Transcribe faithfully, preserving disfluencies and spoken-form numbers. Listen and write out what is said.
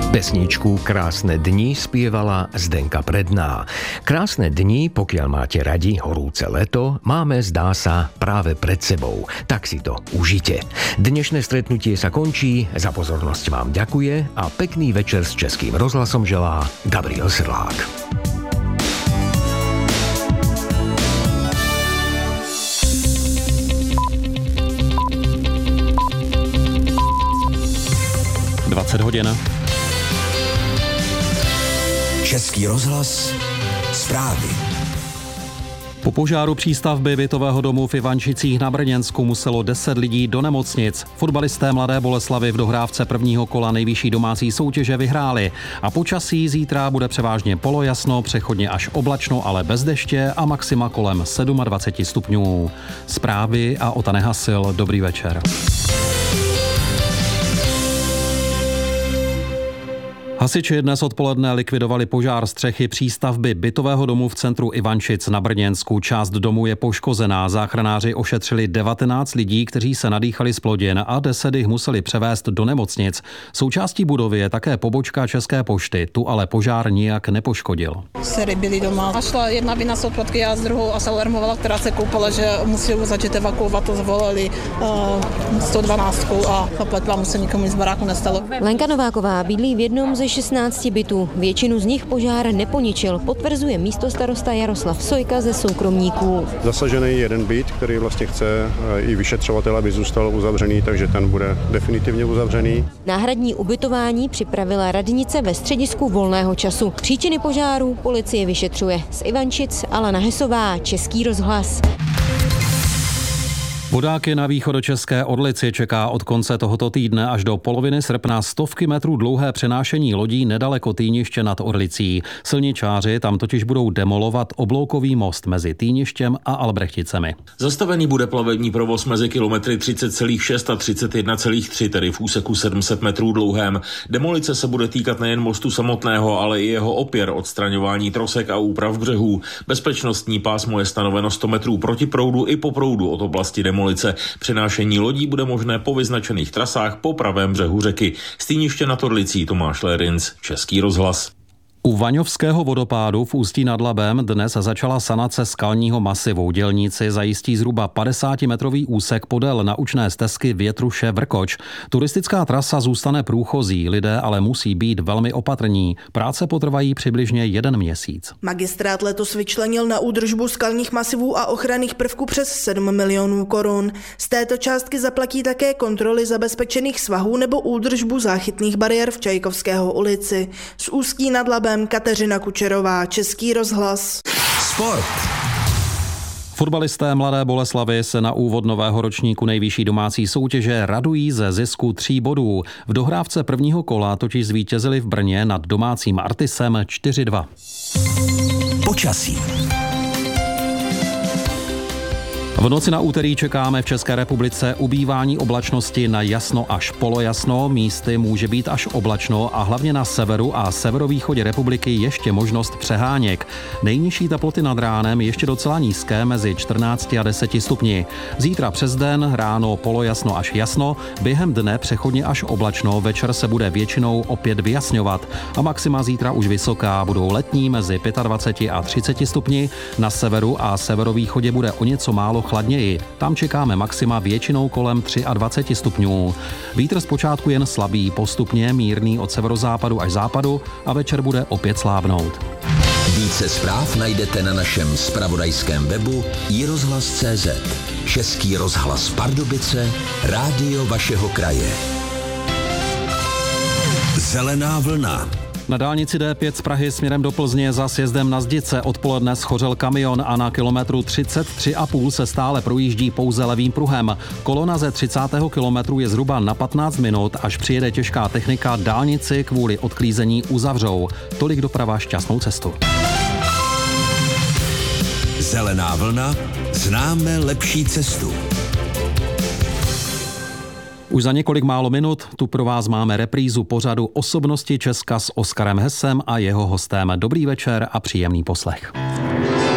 Pesničku Krásne dni spievala Zdenka Predná. Krásne dni, pokiaľ máte radi horúce leto, máme, zdá sa, práve pred sebou. Tak si to užite. Dnešné stretnutie sa končí, za pozornosť vám ďakuje a pekný večer s Českým rozhlasom želá Gabriel Srlák. dvacet hodin. Český rozhlas, zprávy. Po požáru přístavby bytového domu v Ivančicích na Brněnsku muselo deset lidí do nemocnic. Fotbalisté Mladé Boleslavi v dohrávce prvního kola nejvyšší domácí soutěže vyhráli. A počasí zítra bude převážně polojasno, přechodně až oblačno, ale bez deště a maxima kolem dvacet sedm stupňů. Zprávy a Ota Nehasil. Dobrý večer. Hasiči dnes odpoledne likvidovali požár střechy přístavby bytového domu v centru Ivančic na Brněnsku. Část domu je poškozená. Záchranáři ošetřili devatenáct lidí, kteří se nadýchali z plodin a deset jich museli převést do nemocnic. Součástí budovy je také pobočka České pošty. Tu ale požár nijak nepoškodil. Dcery byly doma. A šla jedna vina z oplotky a z druhou a se alarmovala, která se koupala, že musí začít evakuovat, to zvolili uh, sto dvanáct a zaplatila mu se, nikomu nic z baráku nestalo. Lenka Nováková bydlí v jednom ze šestnácti bytů. Většinu z nich požár neponičil, potvrzuje místostarosta Jaroslav Sojka ze soukromníků. Zasažený jeden byt, který vlastně chce i vyšetřovatel, aby zůstal uzavřený, takže ten bude definitivně uzavřený. Náhradní ubytování připravila radnice ve středisku volného času. Příčiny požáru policie vyšetřuje. Z Ivančic Alena Hesová, Český rozhlas. Vodáky na východočeské Orlici čeká od konce tohoto týdne až do poloviny srpna stovky metrů dlouhé přenášení lodí nedaleko Týniště nad Orlicí. Silničáři tam totiž budou demolovat obloukový most mezi Týništěm a Albrechticemi. Zastavený bude plavební provoz mezi kilometry třicet celá šest a třicet jedna celá tři, tedy v úseku sedm set metrů dlouhém. Demolice se bude týkat nejen mostu samotného, ale i jeho opěr, odstraňování trosek a úprav břehů. Bezpečnostní pásmo je stanoveno sto metrů proti proudu i po proudu od oblasti demolice. Přenášení lodí bude možné po vyznačených trasách po pravém břehu řeky. Z Týniště nad Orlicí Tomáš Lérinc, Český rozhlas. U Vaňovského vodopádu v Ústí nad Labem dnes začala sanace skalního masivu. Dělníci zajistí zhruba padesátimetrový úsek podél naučné stezky Větruše Vrkoč. Turistická trasa zůstane průchozí, lidé ale musí být velmi opatrní. Práce potrvají přibližně jeden měsíc. Magistrát letos vyčlenil na údržbu skalních masivů a ochranných prvků přes sedm milionů korun. Z této částky zaplatí také kontroly zabezpečených svahů nebo údržbu záchytných bariér v Čajkovského ulici. Z Ústí nad Labem Kateřina Kučerová, Český rozhlas. Sport. Fotbalisté Mladé Boleslavy se na úvod nového ročníku nejvyšší domácí soutěže radují ze zisku tří bodů. V dohrávce prvního kola totiž zvítězili v Brně nad domácím Artisem čtyři dva. Počasí. V noci na úterý čekáme v České republice ubývání oblačnosti na jasno až polojasno, místy může být až oblačno a hlavně na severu a severovýchodě republiky ještě možnost přeháněk. Nejnižší teploty nad ránem ještě docela nízké mezi čtrnácti a deseti stupni. Zítra přes den ráno polojasno až jasno, během dne přechodně až oblačno, večer se bude většinou opět vyjasňovat a maxima zítra už vysoká, budou letní mezi dvaceti pěti a třiceti stupni, na severu a severovýchodě bude o něco málo chladněji. Tam čekáme maxima většinou kolem dvaceti tří stupňů. Vítr zpočátku jen slabý, postupně mírný od severozápadu až západu a večer bude opět slábnout. Více zpráv najdete na našem zpravodajském webu i rozhlas tečka cé zet. Český rozhlas Pardubice, rádio vašeho kraje. Zelená vlna. Na dálnici D pět z Prahy směrem do Plzně za sjezdem na Zdice odpoledne schořel kamion a na kilometru třicet tři a půl se stále projíždí pouze levým pruhem. Kolona ze třicátého kilometru je zhruba na patnáct minut, až přijede těžká technika, dálnici kvůli odklízení uzavřou. Tolik doprava, šťastnou cestu. Zelená vlna, známe lepší cestu. Už za několik málo minut tu pro vás máme reprízu pořadu Osobnosti Česka s Oskarem Hesem a jeho hostem. Dobrý večer a příjemný poslech.